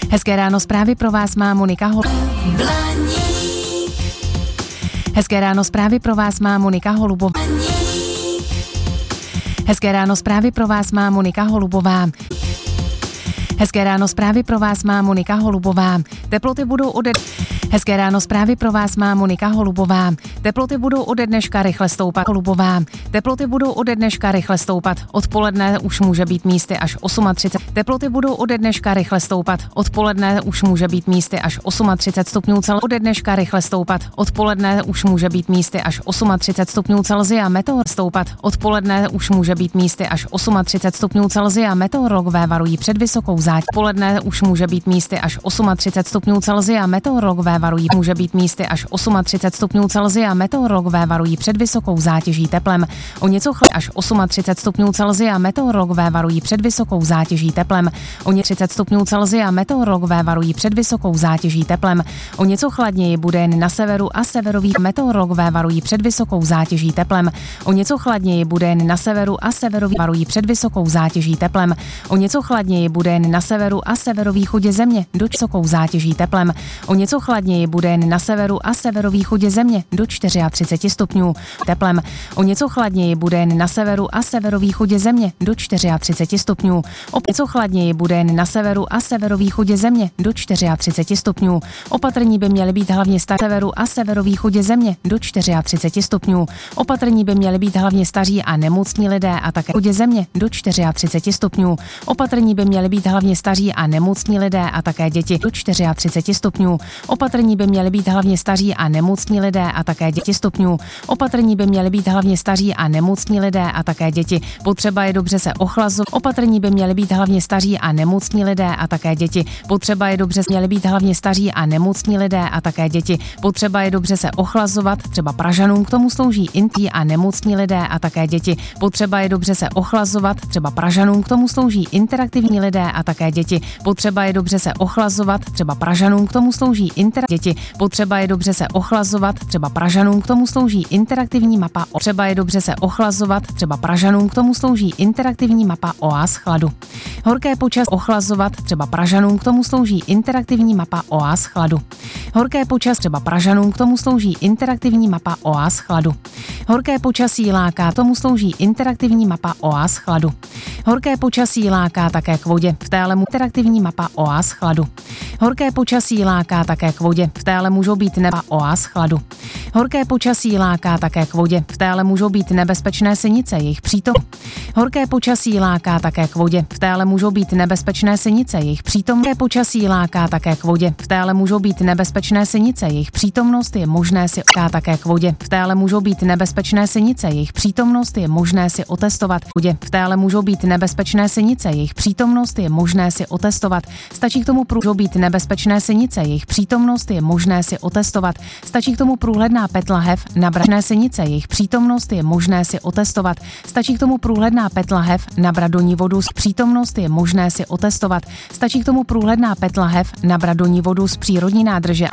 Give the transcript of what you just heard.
Hezké ráno, zprávy pro vás má Monika Hezké ráno, zprávy pro vás má Monika Holubová. Hezké ráno, zprávy pro vás má Monika Holubová. Hezké ráno, zprávy pro vás má Monika Holubová. Teploty budou Hezké ráno, zprávy pro vás má Monika Holubová. Teploty budou ode dneška rychle stoupat. Holubová. Teploty budou ode dneška rychle stoupat. Odpoledne už může být místy až 38. Teploty budou ode dneška rychle stoupat. Odpoledne už může být místy až 38 stupňů Celsia. Ode dneška rychle stoupat. Odpoledne už může být místy až 38 stupňů Celsia. Meteor stoupat. Odpoledne už může být místy až 38 stupňů Celsia. Meteorologové varují před vysokou zátěží. Odpoledne už může být místy až 38 stupňů Celsia. Meteorologové varují může být místy až 38 stupňů Celsia. Meteorologové varují před vysokou zátěží teplem. O něco až 38 stupňů Celsia. Meteorologové varují před vysokou zátěží teplem. O něco 30 stupňů Celsia. Meteorologové varují před vysokou zátěží teplem. O něco chladněji bude jen na severu a severových. Meteorologové varují před vysokou zátěží teplem. O něco chladněji bude jen na severu a severových. Varují před vysokou zátěží teplem. O něco chladněji bude jen na severu a severovýchodě země do vysokou zátěží teplem. O něco chladněji bude jen na severu a severovýchodě země do 34 stupňů teplem. O něco chladněji bude jen na severu a severovýchodě země do 34 stupňů. O něco chladněji bude jen na severu a severovýchodě země do 34 stupňů. Opatrní by měly být hlavně severu a severovýchodě země do 34 stupňů. Opatrní by měly být hlavně staří a nemocní lidé a také východě země do 34 stupňů. Opatrní by měly být hlavně staří a nemocní lidé a také děti do 34 stupňů. Opatrní by měly být hlavně staří a nemocní lidé a také děti stupňů. Opatrní by měly být hlavně staří a nemocní lidé a také děti. Potřeba je dobře se ochlazovat. Opatrní by měly být hlavně staří a nemocní lidé a také děti. Potřeba je dobře měly být hlavně staří a nemocní lidé a také děti. Potřeba je dobře se ochlazovat, třeba Pražanům k tomu slouží intí a nemocní lidé a také děti. Potřeba je dobře se ochlazovat, třeba Pražanům k tomu slouží interaktivní lidé a také děti. Potřeba je dobře se ochlazovat, třeba Pražanům k tomu slouží děti. Potřeba je dobře se ochlazovat, třeba Pražanům k tomu slouží interaktivní mapa. Potřeba je dobře se ochlazovat, třeba Pražanům k tomu slouží interaktivní mapa oáz chladu. Horké počasí ochlazovat, třeba Pražanům k tomu slouží interaktivní mapa oáz chladu. Horké počasí třeba Pražanům k tomu slouží interaktivní mapa oáz chladu. Horké počasí láká, tomu slouží interaktivní mapa oáz chladu. Horké počasí láká také k vodě, v téhle interaktivní mapa oáz chladu. Horké počasí láká také k vodě, v téhle můžou být neba oáz chladu. Horké počasí láká také k vodě, v téhle můžou být nebezpečné sinice, jejich přítom. Horké počasí láká také k vodě, v téhle můžou být nebezpečné sinice, jejich přítom. Horké počasí láká také k vodě, v téhle můžou být nebezpečné sinice, jejich přítomnost je možné si také k vodě, v téhle můžou být nebezpečné sinice, jejich přítomnost je možné si otestovat. V téhle můžou být nebezpečné sinice, jejich přítomnost je možné si otestovat. Stačí k tomu můžou být nebezpečné sinice, jejich přítomnost je možné si otestovat. Stačí k tomu průhledná PET lahev na brané sinice, jejich přítomnost je možné si otestovat. Stačí k tomu průhledná PET lahev nabrat do ní vodu, přítomnost je možné si otestovat. Stačí k tomu průhledná PET lahev nabrat do ní vodu z přírodní nádrže.